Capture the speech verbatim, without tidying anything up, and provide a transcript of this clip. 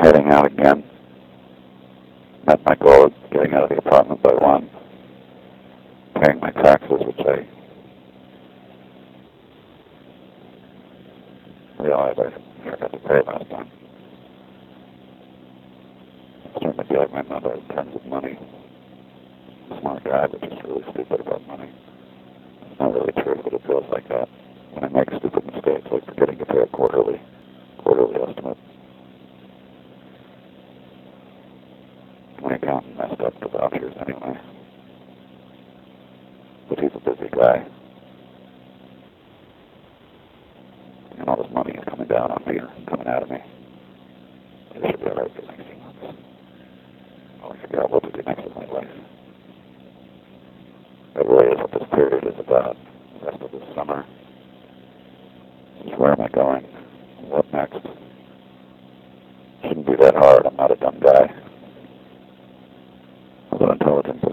heading out again. Met my goal of getting out of the apartment by one. Paying my taxes, which I realized I forgot to pay last time. It's starting to feel like my mother in terms of money. Smart guy, but just really stupid about money. It's not really true, but it feels like that. When I make stupid mistakes, like forgetting to pay a quarterly, quarterly estimate. My accountant messed up the vouchers anyway. But he's a busy guy. And all this money is coming down on me, or coming out of me. It should be alright for the next few months. I'll figure out what to do next with my life. That really is what this period is about. The rest of this summer. Just where am I going? What next? Shouldn't be that hard. I'm not a dumb guy. Although intelligence